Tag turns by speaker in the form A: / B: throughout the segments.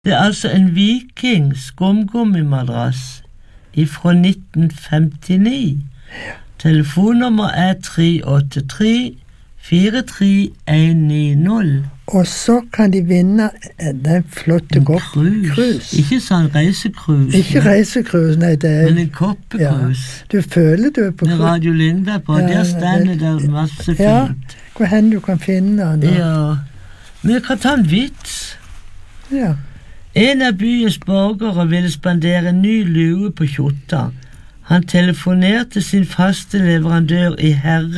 A: Det altså en Viking skumgummimadrass fra 1959. Telefonnummer 383-43190.
B: Og så kan de vinne den flotte
A: cruise. Ikke sånn reisekrus.
B: Ikke reisekrus, nei, det er...
A: Men en koppekrus.
B: Ja. Du føler du er på
A: krus. Radio Linda på, der stender det masse fint.
B: Ja, hvor hen du kan finne den.
A: Ja, men jeg kan ta en vits.
B: Ja.
A: En av byens borgere ville spandere en ny lue på kjotta. Han telefonerte sin faste leverandør i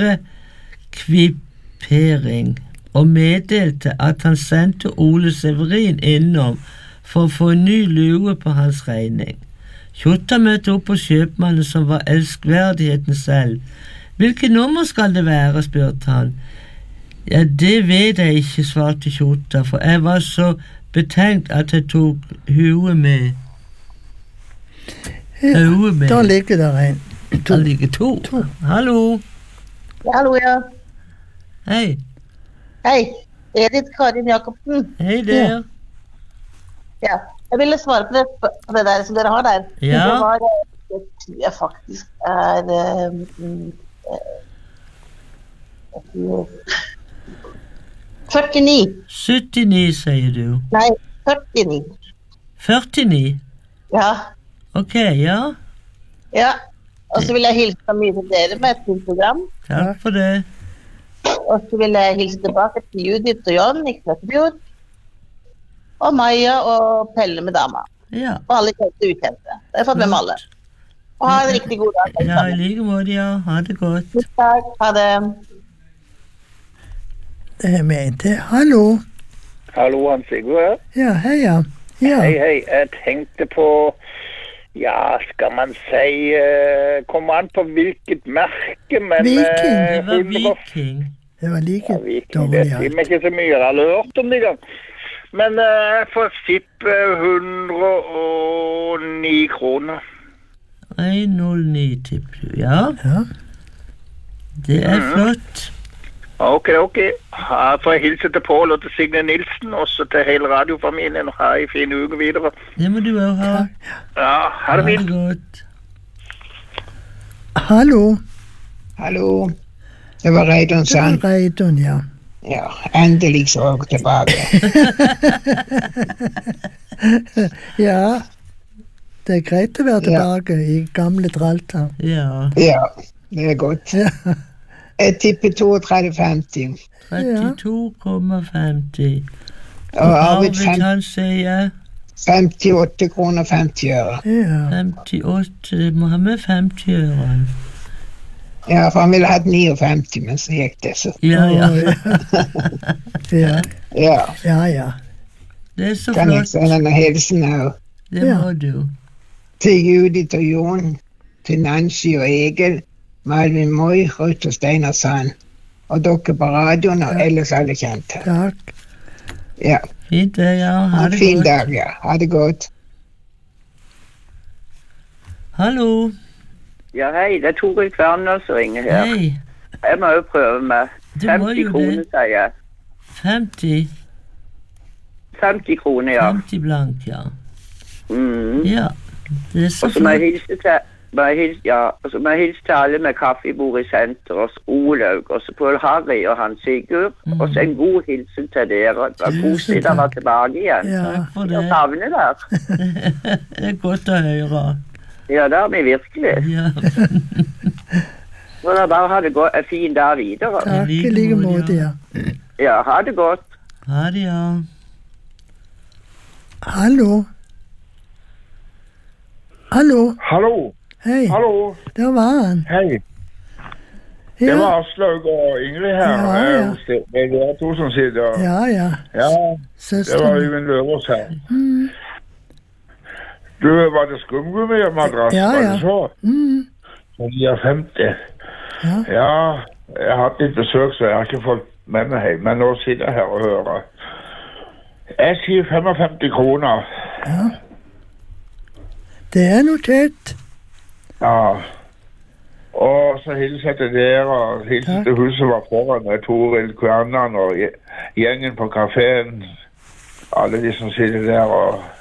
A: herrekvipering og meddelte at han sendte Ole Severin innom for å få en ny lue på hans regning. Kjotta møtte opp på kjøpmannen som var elskverdigheten selv. Hvilket nummer skal det være, spurte han. Ja, det vet jeg ikke, svarte Kjotta, for jeg var så betenkt at jeg tok huet med.
B: Ja, da ligger der en.
A: Da ligger to. Hallo.
C: Hallo, ja.
A: Hei.
C: Hei, Edith Karin Jakobsen.
A: Hei der.
C: Ja, jeg ville svare på det der som dere har der.
A: Ja.
C: Det var, jeg tror jeg faktisk er 49.
A: 79, sier du.
C: Nei, 49.
A: 49?
C: Ja.
A: Ok, ja.
C: Ja, og så vil jeg hilse mye til dere med et fint program.
A: Takk for det.
C: Og så vil jeg hilse tilbake til Judith og Jon i Knøttefjord. Og Maja og Pelle med dama.
A: Ja.
C: Og alle kjente ukjente. Det har jeg fått med alle. Og ha en riktig god dag.
A: Ja, i like måte, ja. Ha det godt.
C: Takk, ha det.
B: Det er med en til. Hallo.
D: Hallo, han Sigurd her.
B: Ja, hei, ja.
D: Hei, hei. Jeg tenkte på, ja, skal man si, kommer an på hvilket merke, men...
B: Viking.
A: Det var Viking.
B: Det var like
D: Viking, det sier meg ikke så mye, jeg har aldri hørt om det i gang. Men jeg får tippe 109 kroner.
A: 109 tipper du, ja. Det er flott.
D: Ok. Her får jeg hilse til Paul og til Signe Nilsen, også til hele radiofamilien, og ha en fin uke videre.
A: Det må du også ha.
D: Ja, ha det fint.
A: Ha det godt.
B: Hallo.
E: Hallo. Det var Reidun Sand.
B: Det var Reidun, ja.
E: Ja, endelig så er jeg tilbake.
B: Ja, det er greit å være tilbake i gamle Dralta.
A: Ja.
E: Ja, det er godt.
B: Ja.
E: Jeg tipper 32,50.
A: 32,50.
E: Og Arvid
A: han sier
E: 58 kroner 50 øre.
B: Ja.
A: 58, det må ha med 50 øre.
E: Ja, for han ville hatt 59, men så gikk det så.
A: Ja.
B: Ja.
A: Det er så
E: kan
A: flott.
E: Jeg sende en hilsen her.
A: Det må du.
E: Til Judith og Jon, til Nancy og Egil, Malvin Moi, Ruth og Steinar Sand. Og dere på radioen, og ellers alle kjente.
B: Takk.
E: Ja.
A: Fint det, ja. Ha det
E: fin
A: godt.
E: dag, ja. Ha det godt.
A: Hallo.
D: Ja, hei, det er Toril Kværner som ringer her.
A: Hei.
D: Jeg må jo prøve med 50 kroner, sier jeg.
A: 50?
D: 50 kroner, ja.
A: 50 blank, ja.
D: Mm.
A: Ja, det er så
D: Og så må jeg
A: flott.
D: hilse til alle med kaffebord i senter, og Olaug, og så Paul Harry og han Sigurd, og så en god hilsen til dere. Det var koselig å være tilbake igjen.
B: Ja.
A: Takk for det.
D: Jeg savner dere.
A: Det er godt å høre.
D: Ja, det har vi virkelig.
A: Ja.
D: Så da bare ha det godt, en fin dag videre.
B: Takk i like måte, ja.
D: Ja, ha det godt.
A: Ha det, ja.
B: Hallo. Hallo.
F: Hallo.
B: Hei.
F: Hallo.
B: Der var han.
F: Hei.
B: Ja.
F: Det var Aslaug og Ingrid her.
B: Ja.
F: Det er dere to som sitter.
B: Ja.
F: Ja,
B: Søster.
F: det var Øyvind Løvås her. Du, var det skumgummi-madrass?
B: Ja.
F: Var det så? Så de er 50. Ja, jeg har hatt litt besøk, så jeg har ikke fått med meg hjem. Men nå sitter jeg her og hører. Jeg sier 55 kroner.
B: Ja. Det er notert.
F: Ja. Og så hilser jeg til dere, og hilser til hun som var foran med Toril Kværnan og gjengen på kaféen. alle de som sitter der og